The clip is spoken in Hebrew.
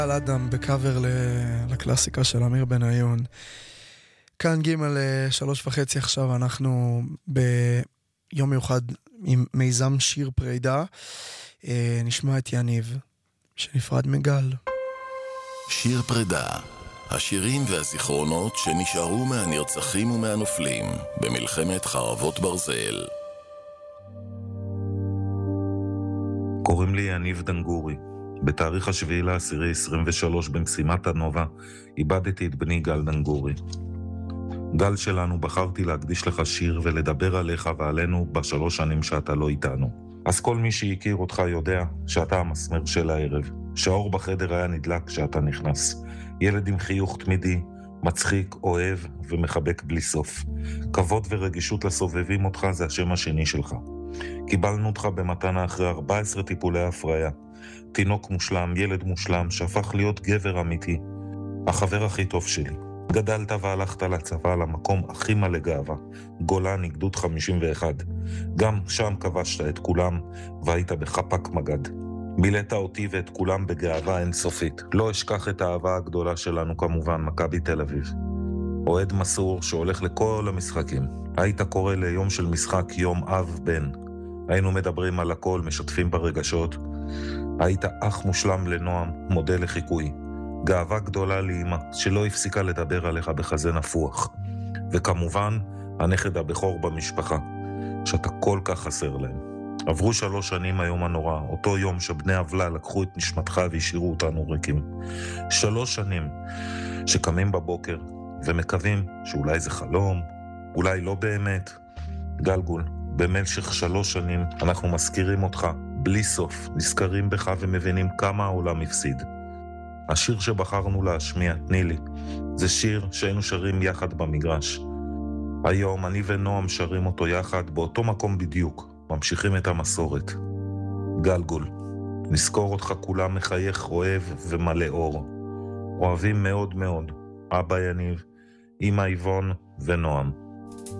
על אדם בקאבר לקלאסיקה של אמיר בניון. כאן ג' 3:30 עכשיו, אנחנו ביום מיוחד עם מיזם שיר פרידה. נשמע את יניב שנפרד מגל. שיר פרידה, השירים והזיכרונות שנשארו מהנרצחים ומהנופלים במלחמת חרבות ברזל. קוראים לי יניב דנגורי. בתאריך 7/10/23 במשימת הנובה איבדתי את בני גל דנגורי. גל שלנו, בחרתי להקדיש לך שיר ולדבר עליך ועלינו בשלוש שנים שאתה לא איתנו. אז כל מי שהכיר אותך יודע שאתה המסמר של הערב, שהאור בחדר היה נדלק כשאתה נכנס. ילד עם חיוך תמידי, מצחיק, אוהב ומחבק בלי סוף. כבוד ורגישות לסובבים אותך זה השם השני שלך. קיבלנו אותך במתנה אחרי 14 טיפולי הפריה. תינוק מושלם, ילד מושלם, שהפך להיות גבר אמיתי. החבר הכי טוב שלי. גדלת והלכת לצבא למקום הכי מלא גאווה. גולני, גדוד 51. גם שם כבשת את כולם והיית בחפ"ק מגד. מילאת אותי ואת כולם בגאווה אינסופית. לא אשכח את האהבה הגדולה שלנו כמובן, מכבי תל אביב. אוהד מסור שהולך לכל המשחקים. היית קורא ליום של משחק יום אב בן. היינו מדברים על הכל, משתפים ברגשות. היית אח מושלם לנועם, מודל לחיקוי. גאווה גדולה לאמא, שלא הפסיקה לדבר עליך בחזה נפוח. וכמובן, הנכד הבכור במשפחה, שאתה כל כך חסר להם. עברו 3 שנים היום הנורא, אותו יום שבני אבלה לקחו את נשמתך והשאירו אותנו ריקים. 3 שנים שקמים בבוקר ומקווים שאולי זה חלום, אולי לא באמת. גלגול, במשך 3 שנים אנחנו מזכירים אותך בלי סוף, נזכרים בך ומבינים כמה העולם הפסיד. השיר שבחרנו להשמיע, תני לי, זה שיר שהיינו שרים יחד במגרש. היום אני ונועם שרים אותו יחד באותו מקום בדיוק, ממשיכים את המסורת. גלגול, נזכור אותך כולם מחייך, אוהב ומלא אור. אוהבים מאוד מאוד, אבא יניב, אמא איבון ונועם.